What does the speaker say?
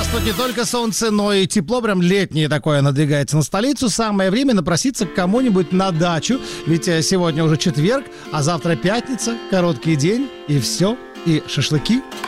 Тут не только солнце, но и тепло, прям летнее такое надвигается на столицу. Самое время напроситься к кому-нибудь на дачу, ведь сегодня уже четверг, а завтра пятница, короткий день, и все, и шашлыки.